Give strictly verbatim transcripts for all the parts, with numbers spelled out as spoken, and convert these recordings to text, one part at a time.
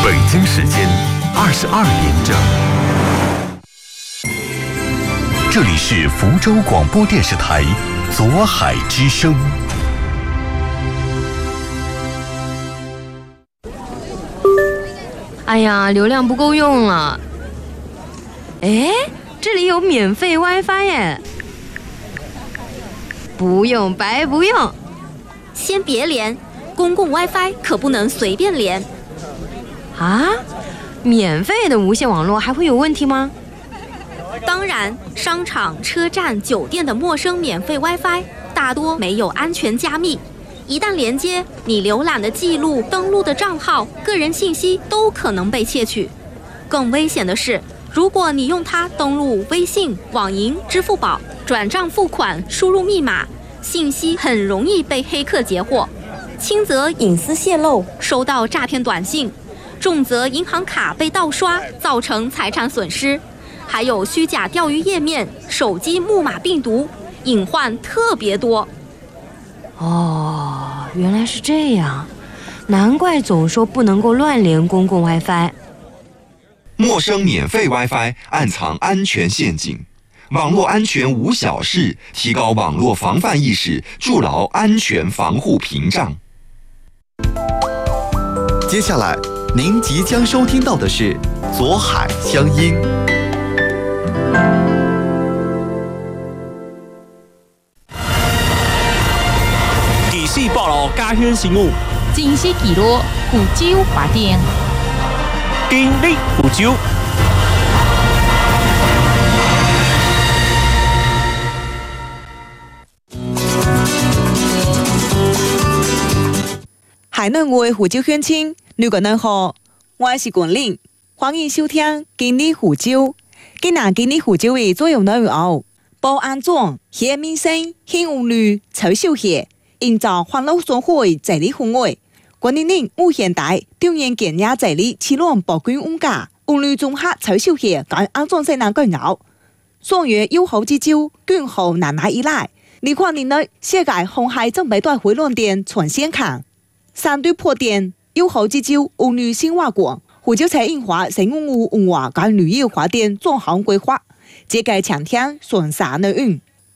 北京时间二十二点整。这里是福州广播电视台左海之声。 哎呀，流量不够用了。哎，这里有免费 WiFi 耶！不用白不用。 先别连，公共 WiFi 可不能随便连。 啊？免费的无线网络还会有问题吗？ 当然，商场、车站、酒店的陌生免费 WiFi 大多没有安全加密，一旦连接，你浏览的记录、登录的账号、个人信息都可能被窃取。更危险的是，如果你用它登录微信、网银、支付宝、转账付款、输入密码，信息很容易被黑客截获，轻则隐私泄露，收到诈骗短信，重则银行卡被盗刷，造成财产损失，还有虚假钓鱼页面、手机木马病毒，隐患特别多。 哦，原来是这样，难怪总说不能够乱连公共 WiFi。 陌生免费 WiFi 暗藏安全陷阱，网络安全无小事，提高网络防范意识，筑牢安全防护屏障。 接下来您即将收听到的是左海乡音。 记事报道家乡新闻， 真实记录福州话电， 今日福州。 海南话福州乡亲，你个人好，我是冠霖，欢迎收听今日福州。今日今日福州的主要内容：报安装、谢民生、兴妇女、丑小鞋，营造欢乐生活的在地氛围。冠霖人无现代调研建议在地七浪保管物价，妇女综合丑小鞋跟安装性能更好。双月友好之招，捐好奶奶依赖。你看年内世界红海正北对回龙店全线看。三对破店友好之招，妇女新华馆，福州菜印华成文物文化跟旅游发展综合规划，这个强听顺沙内容。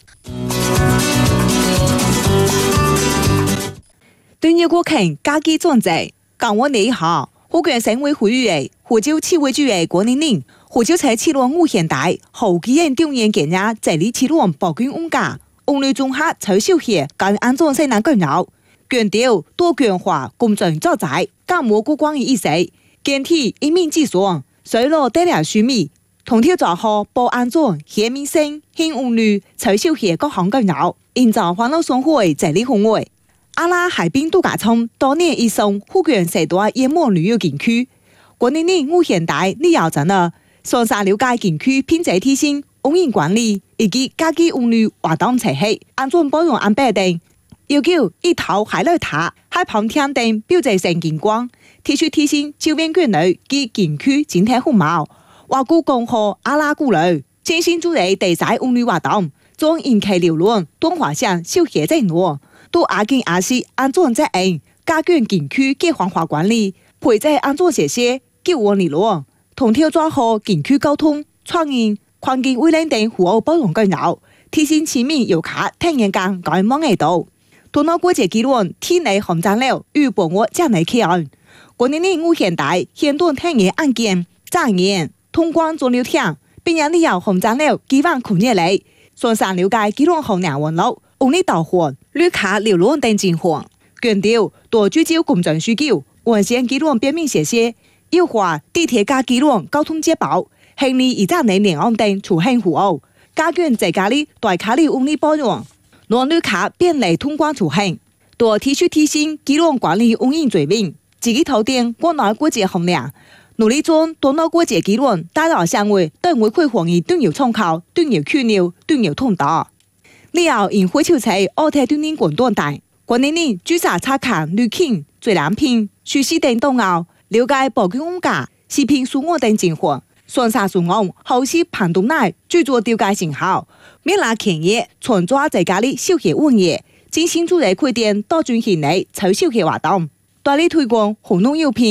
对日国庆假期转制，讲我你好，福建省委呼吁的福州市委主的冠霖人，福州菜七浪无现代，后期人调研建议在里七浪保管物价，妇女综合丑小鞋跟安装性能更好。强调多元化、公正作在，加蘑菇光的意思，建体一面之上，水路得了水米，同条做好保安装、谢民生、兴妇女、丑小鞋各项更好，营造欢乐生活的在地氛围。阿拉海滨度假村多年以上福建最大夜幕旅游景区，冠霖人无现代旅游站呢，上山了解景区品质提升、运营管理以及假期妇女活动设计、安全保养安排等。要求一頭海內塔、海旁廳等標誌性景觀，提出提升周邊眷侶及景區整體風貌。話故講好阿拉古旅，精心主理地仔婦女活動，將延期流浪、東華鄉小協正路，都亞建亞西安裝責任，加強景區嘅環化管理，配置安裝設施，救援理論，同條抓好景區交通、創意、環境衛生等服務包容更好，提升市民遊客體驗感改滿嘅度。多諾國際機輪天內航站了，與本我將來起案。冠霖人無現代現段體驗案件，詐驗通關中了聽，並讓你有航站了幾萬空熱嚟，上山了解機輪航兩運路，用你導航、旅客流浪等情況。強調多聚焦公眾需求，完善機輪表面設施，優化地鐵加機輪交通接駁，興利以站內聯安等出行服務，加強在家裡大卡里運力保養。讓旅客便利通關出行，多提出提升機輪管理運營水平，自己頭頂國內國際衡量，努力將多諾國際機輪帶到社會，對外開放的端遊窗口、端遊區流、端遊通道。以後因火車車奧特端年廣東大，冠霖人駐紮查看旅券、最難品、舒適等東後，了解保管物價、食品數額等情況。上沙數案後期盤東內製作調解成效，免拿企業存抓在家裡小學運業，精心主理開店多轉型嚟籌小學活動，大力推廣紅農藥品，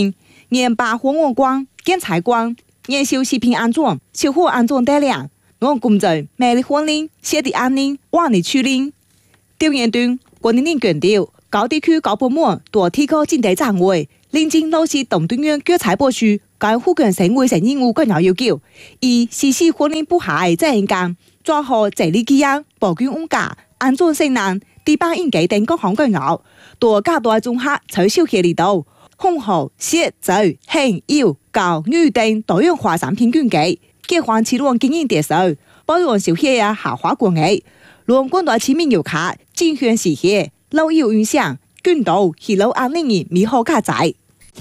研把火我光、建采光、研修食品安全、消火安全带量，我工作美丽婚姻、社地安宁、万里处理。调研中，郭宁宁强调，高地区高部门多提高整体站位，认真落实同中央决策部署，跟附近省卫生任务更有要求，以实施婚姻不下的责任感，做好治理基因、保管物价、安全性能、地板应急等各項更有，多加大綜合取消協力度，烘焙、寫字、輕、油、教、女等多樣化產品供給，結合市場經營特色，保養消費啊下滑管理，讓更多市民遊客進行視野，留意影響，更多係老安寧嘅美好價值。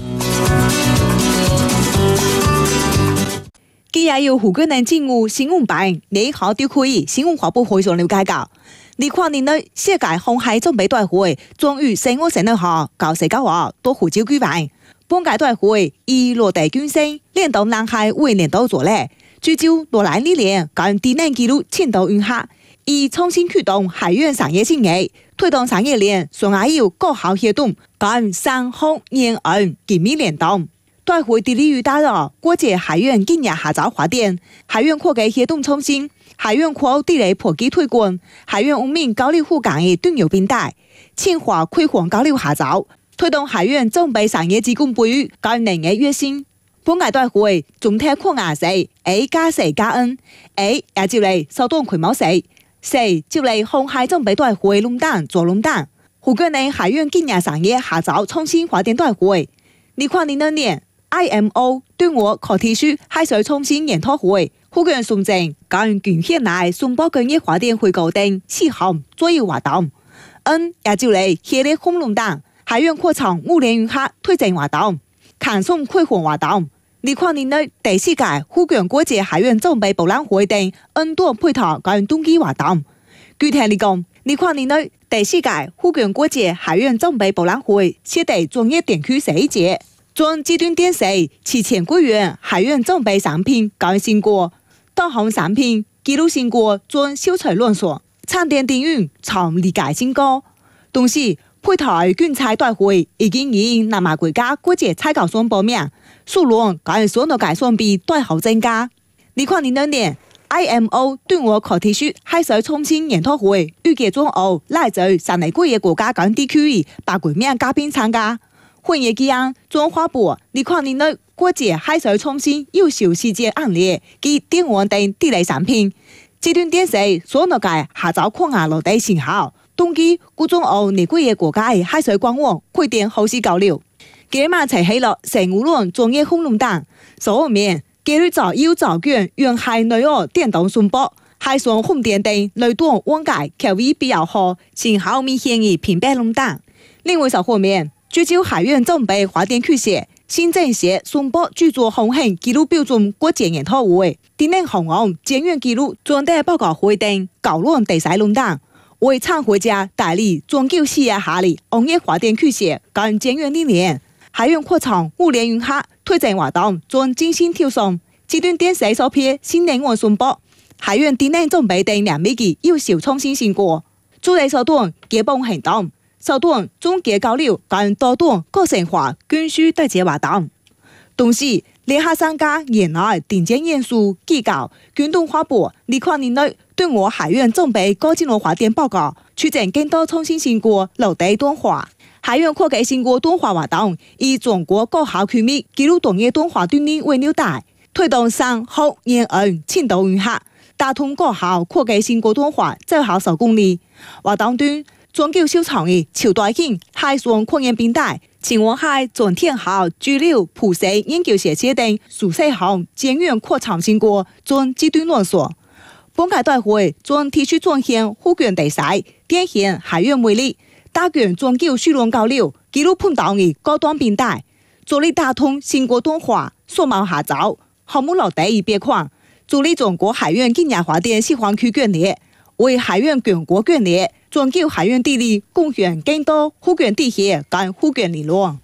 既然有湖廣人進入新聞版，你好就可以新聞發布會上了解到。你看年內世界航海準備大會終於成我成日下搞世界話到湖州舉辦。本屆大會以落地軍聲連到南海為年度做咧，聚焦落來歷練跟地內記錄前度運客，以重新驅動海運產業興業，推動產業鏈雙亞有高效協同，跟三航沿岸緊密聯動。大會地理與大咗國際海運今年下晝發展，海運科技協同創新，海運科地理科技推廣，海運文明交流互港嘅重要平台，深化開放交流下晝，推動海運裝備產業自供培育跟能嘅躍升。本屆大會總體擴亞四 A 加四加 N A 也就嚟首檔規模四四就嚟航海裝備大會論壇做論壇，湖廣內海運今年產業下晝創新發展大會，你看你那年。I M O 對我可提出海水創新研討會，湖廣送證跟貢獻內送報工業發展會高等四項作業活動。N 也就嚟協力紅龍黨海運擴廠五年運客推薦活動，看送開放活動。你看年內第四屆湖廣國際海運裝備博覽會等 N 多配套跟冬季活動。具體嚟講，你看年內第四屆湖廣國際海運裝備博覽會設定專業展區細節。將機動電視、七千個元海運裝備產品更新過，導航產品記錄新過，將秀才論述，產電電運從理解新高。同時，配台競賽大會已經以南亞國家國際賽高雙報名，數量跟所有計算比大幅增加。你看年兩年 I M O 對我可提出海水創新研討會，預計中歐來自三十幾個國家跟地區百幾名嘉賓參加。會議期間，中華部你看年內國際海水創新優秀事件案例及電網等地理產品，這段電視所有嘅下晝擴亞落地成效，冬季古中歐呢幾個國家嘅海水官網開展後續交流。今晚齊起落成五輪專業紅龍黨，所後面今日早有早卷沿海內外電動送播，海上紅電等內段往界口味比較好，成效明顯嘅平白龍黨。另外，稍後面。聚焦海運裝備發展曲線，新政協送報製作航行紀錄標準國際研討會，地內航航檢驗紀錄專題報告會等高論第三論壇，為參會者帶嚟專究事業下嚟行業發展曲線跟檢驗理念，海運擴廠五年運客推薦活動將進行挑選，這段電視首篇新能源送報，海運地內裝備等兩美嘅優秀創新成果，主題手段結伴行動。首段總結交流跟多段個性化軍需對接活動，同時聯合參加業內頂尖元素機構共同發布二零年內對我海運裝備高進路發展報告，促進更多創新成果落地端化。海運科技成果端化活動以中國高校區域記錄同業端化鍛鍊為紐帶，推動上航沿岸前度運客，打通高校科技成果端化奏效十公里。活動中專究小廠嘅超大型海上礦業平台，前往海全天候主流普世研究設施等數十項檢驗擴廠成果，將階段論述。本屆大會將提出彰顯湖廣地勢，展現海運魅力，加強專究水陸交流，記錄碰到嘅高端平台，助力打通成果端化，數碼下走，項目落地與別款，助力中國海運今年發展西環區建立，為海運強國建立。專究海運地理，貢獻更多湖廣地協跟湖廣理論。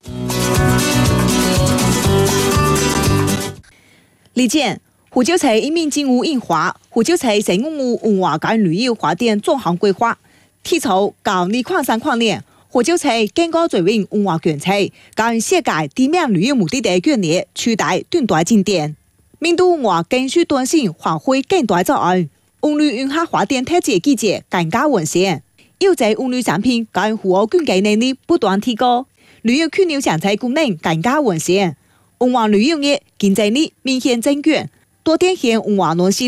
李健，湖州市一名政務印花，湖州市省公務文化跟旅遊發展綜合規劃，提出搞二礦三礦鏈， 火酒菜更加最为文化权菜，将世界知名旅游目的地眷恋取代短大景点。面对文化更需短信发挥更大作用，文旅云下花店特节季节更加完善。有在文旅产品跟服务管理能力不断提高，旅游枢纽生态功能更加完善，文化旅游业竞争力明显增强，多点现文化联系。